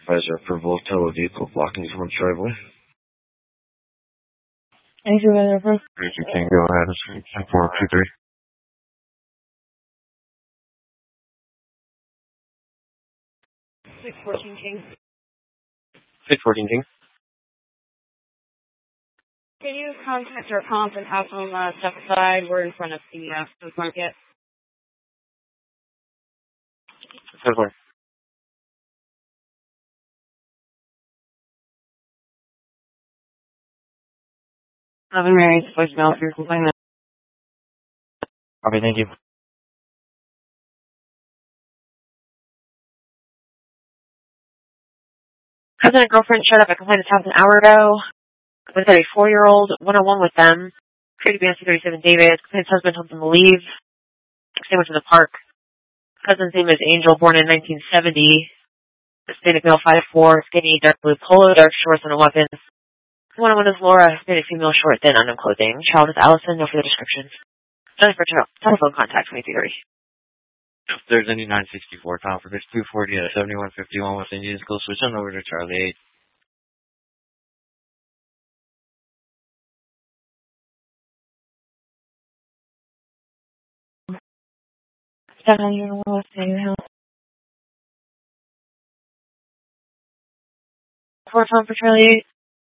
Advisor approval of total vehicle blocking someone's driveway. Thank you, Weather. You can go ahead and speak 423. 614 King. 614 King. Can you contact our comp and have them step aside? We're in front of the food market. So far. Evan Mary's voicemail if you're complaining. Okay, thank you. Cousin and girlfriend showed up at Complainant's house an hour ago. With a 4-year-old, one-on-one with them. Created BNC 37 David. Complainant's husband helped them leave. They went to the park. Cousin's name is Angel, born in 1970. Hispanic male, 5'4", skinny, dark blue polo, dark shorts, and a weapon. One-on-one is Laura, Hispanic female, short, thin, unknown clothing. Child is Allison, no further descriptions. Jennifer, telephone contact 23. If there's any 964 time for this 240 at 7151 with Indian School, switch on over to Charlie 8. 701 West Haven House. 4 time for Charlie 8.